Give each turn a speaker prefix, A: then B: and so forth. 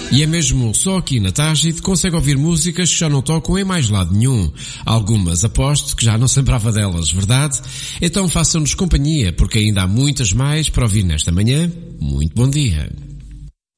A: E é mesmo só aqui na Tágide consegue ouvir músicas que já não tocam em mais lado nenhum. Algumas aposto que já não se lembrava delas, verdade? Então façam-nos companhia, porque ainda há muitas mais para ouvir nesta manhã. Muito bom dia.